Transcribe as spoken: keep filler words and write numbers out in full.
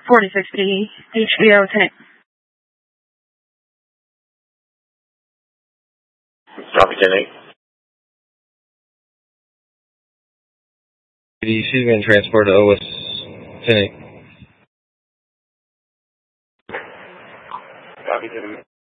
forty-six B, H B O, ten. Copy, ten eight. She's been transported to O S ten eight. Copy, ten eight.